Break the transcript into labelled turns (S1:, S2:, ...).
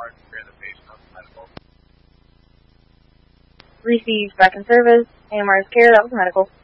S1: Received back in service. AMR's care, that was medical.